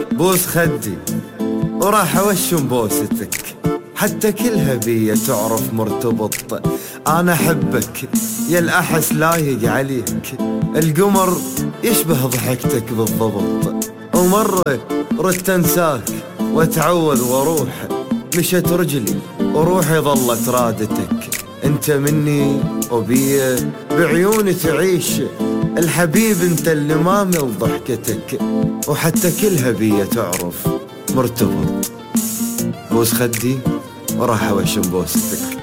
بوس خدي وراح اوشم بوستك، حتى كل هبية تعرف مرتبط. انا احبك يا الاحس لايق عليك، القمر يشبه ضحكتك بالضبط. ومرة ردت انساك واتعوذ واروح، مشت رجلي وروحي ظلت رادتك. انت مني وبي بعيوني تعيش، الحبيب انت اللي مامل ضحكتك، وحتى كل هبية تعرف مرتبط. بوس خدي وراح اوشم بوستك.